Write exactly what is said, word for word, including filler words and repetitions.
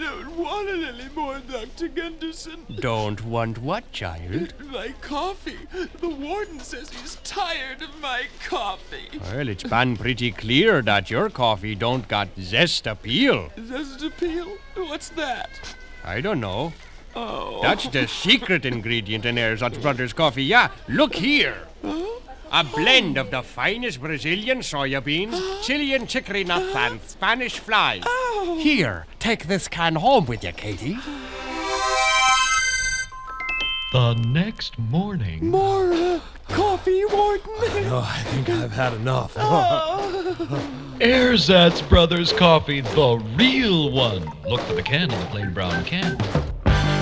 don't want it anymore, Doctor Gunderson. Don't want what, child? My coffee. The warden says he's tired of my coffee. Well, it's been pretty clear that your coffee don't got zest appeal. Zest appeal? What's that? I don't know. Oh. That's the secret ingredient in Erzatz Brothers coffee. Yeah, look here. Huh? A blend of the finest Brazilian soya beans, Chilean chicory nuts, and Spanish flies. Oh. Here, take this can home with you, Katie. The next morning... More uh, coffee, Warden? No, I think I've had enough. Oh. Erzatz Brothers coffee, the real one. Look for the can in the plain brown can.